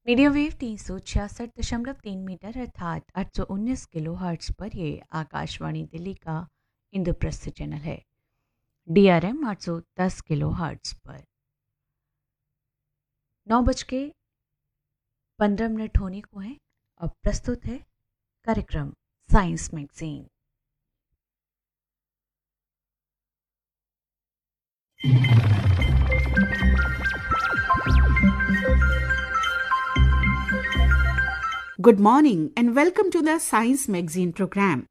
Medium wave 366.3 metre अर्थात 819 kilo hertz पर ये आकाशवाणी दिल्ली का इंद्रप्रस्थ चैनल है। DRM 810 किलो हर्ट्ज पर 9:15 होने को है। अब प्रस्तुत है कार्यक्रम science magazine. Good morning and welcome to the Science Magazine program.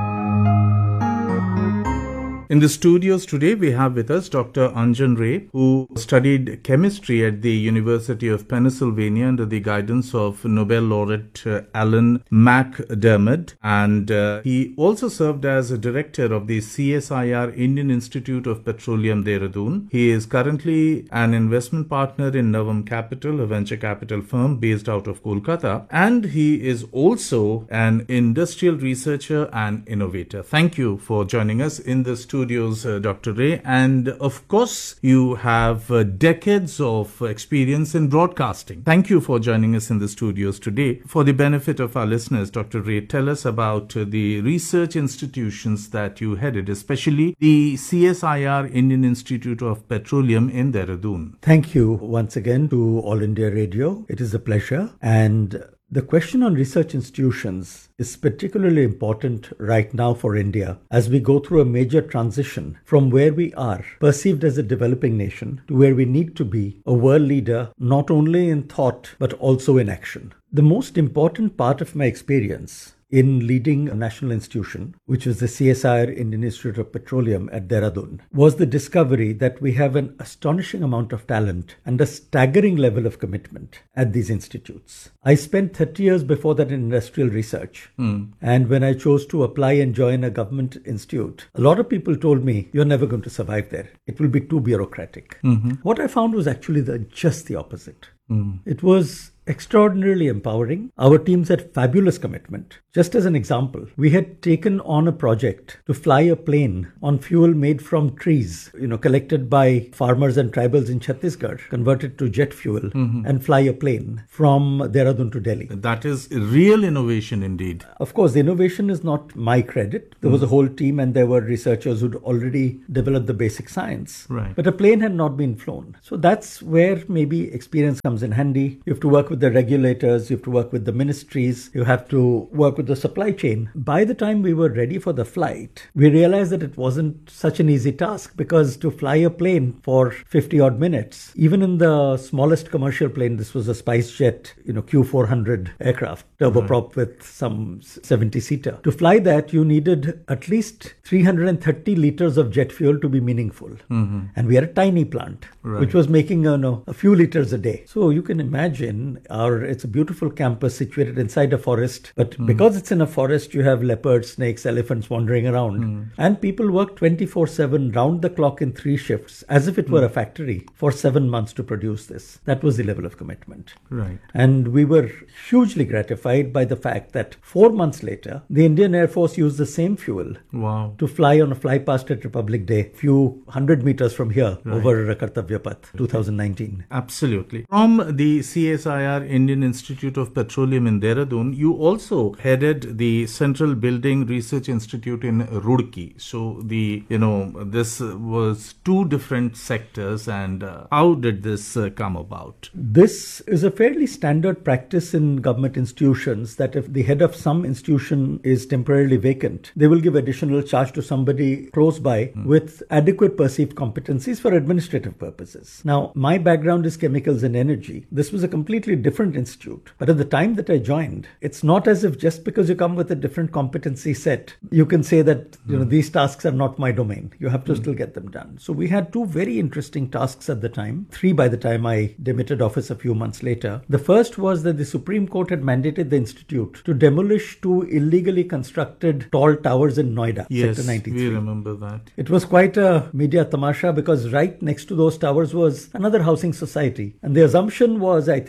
In the studios today, we have with us Dr. Anjan Ray, who studied chemistry at the University of Pennsylvania under the guidance of Nobel laureate Alan MacDiarmid. And he also served as a director of the CSIR Indian Institute of Petroleum, Dehradun. He is currently an investment partner in Navam Capital, a venture capital firm based out of Kolkata. And he is also an industrial researcher and innovator. Thank you for joining us in the studios, Dr. Ray. And of course, you have decades of experience in broadcasting. Thank you for joining us in the studios today. For the benefit of our listeners, Dr. Ray, tell us about the research institutions that you headed, especially the CSIR Indian Institute of Petroleum in Dehradun. Thank you once again to All India Radio. It is a pleasure. And the question on research institutions is particularly important right now for India as we go through a major transition from where we are, perceived as a developing nation, to where we need to be a world leader, not only in thought, but also in action. The most important part of my experience in leading a national institution, which was the CSIR Indian Institute of Petroleum at Dehradun, was the discovery that we have an astonishing amount of talent and a staggering level of commitment at these institutes. I spent 30 years before that in industrial research. And when I chose to apply and join a government institute, a lot of people told me, you're never going to survive there. It will be too bureaucratic. What I found was actually just the opposite. It was extraordinarily empowering. Our teams had fabulous commitment. Just as an example, we had taken on a project to fly a plane on fuel made from trees, collected by farmers and tribals in Chhattisgarh, converted to jet fuel, and fly a plane from Dehradun to Delhi. That is real innovation indeed. Of course, the innovation is not my credit. There was a whole team and there were researchers who'd already developed the basic science. Right. But a plane had not been flown. So that's where maybe experience comes in handy. You have to work with the regulators, you have to work with the ministries, you have to work with the supply chain. By the time we were ready for the flight, we realized that it wasn't such an easy task, because to fly a plane for 50 odd minutes, even in the smallest commercial plane, this was a SpiceJet, Q400 aircraft, turboprop with some 70-seater. To fly that, you needed at least 330 liters of jet fuel to be meaningful. And we had a tiny plant, which was making a few liters a day. So you can imagine it's a beautiful campus situated inside a forest. But because it's in a forest, you have leopards, snakes, elephants wandering around. And people work 24/7 round the clock in 3 shifts, as if it were a factory, for 7 months to produce this. That was the level of commitment. Right. And we were hugely gratified by the fact that 4 months later, the Indian Air Force used the same fuel to fly on a fly past at Republic Day, few hundred meters from here, over Kartavya Path, 2019. Absolutely. From the CSIR Indian Institute of Petroleum in Dehradun, you also headed the Central Building Research Institute in Roorkee. So this was 2 different sectors, and how did this come about? This is a fairly standard practice in government institutions, that if the head of some institution is temporarily vacant, they will give additional charge to somebody close by with adequate perceived competencies for administrative purposes. Now, my background is chemicals and energy. This was a completely different institute. But at the time that I joined, it's not as if just because you come with a different competency set, you can say that these tasks are not my domain. You have to still get them done. So we had 2 very interesting tasks at the time, 3 by the time I demitted office a few months later. The first was that the Supreme Court had mandated the institute to demolish 2 illegally constructed tall towers in Noida, Yes, Sector 93. we remember that. It was quite a media tamasha, because right next to those towers was another housing society. And the assumption was, I think perhaps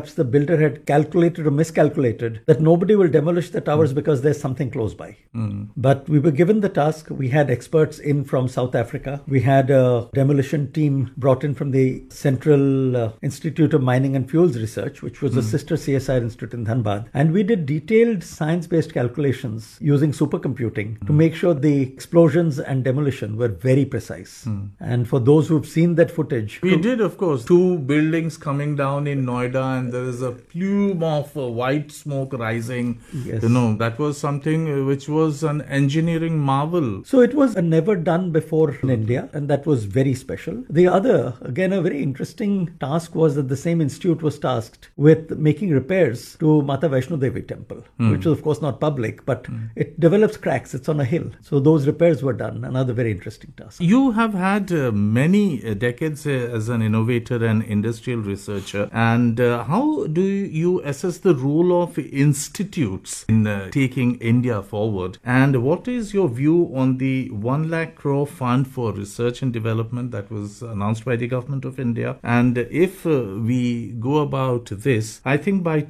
perhaps the builder had calculated or miscalculated that nobody will demolish the towers because there's something close by. But we were given the task. We had experts in from South Africa. We had a demolition team brought in from the Central Institute of Mining and Fuels Research, which was a sister CSIR institute in Dhanbad. And we did detailed science-based calculations using supercomputing to make sure the explosions and demolition were very precise. And for those who've seen that footage... We did, of course. 2 buildings coming down in Noida, and there is a plume of white smoke rising. Yes. That was something which was an engineering marvel. So it was never done before in India, and that was very special. The other, again, a very interesting task was that the same institute was tasked with making repairs to Mata Vaishno Devi temple, which was of course not public, but it develops cracks. It's on a hill. So those repairs were done. Another very interesting task. You have had many decades as an innovator and industrial researcher. And how do you assess the role of institutes in taking India forward? And what is your view on the 1 lakh crore fund for research and development that was announced by the government of India? And if we go about this, I think by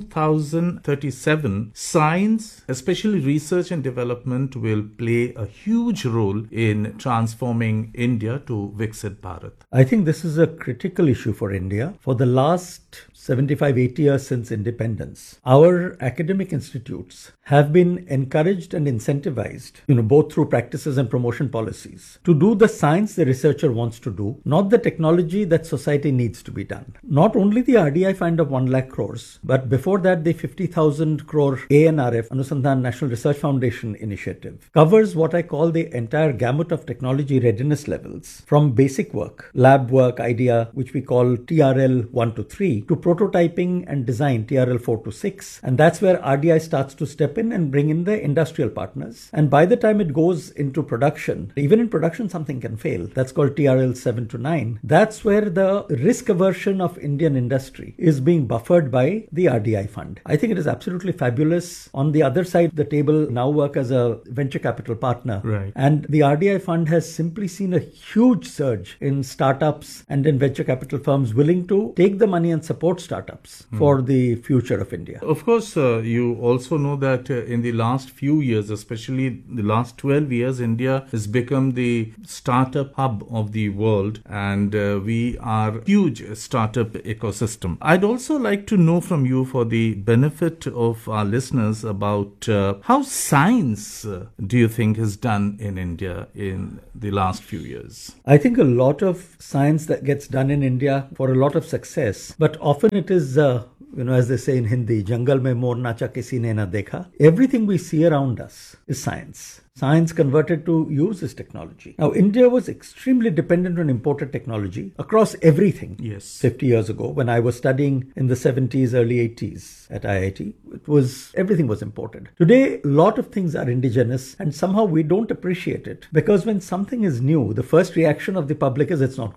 2037, science, especially research and development, will play a huge role in transforming India to Viksit Bharat. I think this is a critical issue for India. For the last 75-80 years since independence, our academic institutes have been encouraged and incentivized, both through practices and promotion policies, to do the science the researcher wants to do, not the technology that society needs to be done. Not only the RDI fund of 1 lakh crores, but before that the 50,000 crore ANRF, Anusandhan National Research Foundation initiative, covers what I call the entire gamut of technology readiness levels, from basic work, lab work, idea, which we call TRL 1 to 3, to prototyping and design, TRL 4 to 6. And that's where RDI starts to step in and bring in the industrial partners. And by the time it goes into production, even in production something can fail. That's called TRL 7 to 9. That's where the risk aversion of Indian industry is being buffered by the RDI fund. I think it is absolutely fabulous. On the other side of the table, now work as a venture capital partner. Right. And the RDI fund has simply seen a huge surge in startups and in venture capital firms willing to take the money and support startups for the future of India. Of course, you also know that in the last few years, especially the last 12 years, India has become the startup hub of the world, and we are a huge startup ecosystem. I'd also like to know from you, for the benefit of our listeners, about how science do you think is done in India in the last few years? I think a lot of science that gets done in India for a lot of success, but often it is as they say in Hindi, jungle mein mor nacha kisi ne na dekha. Everything we see around us is science. Science converted to use this technology. Now, India was extremely dependent on imported technology across everything. Yes. 50 years ago, when I was studying in the 70s, early 80s at IIT, everything was imported. Today, a lot of things are indigenous, and somehow we don't appreciate it, because when something is new, the first reaction of the public is it's not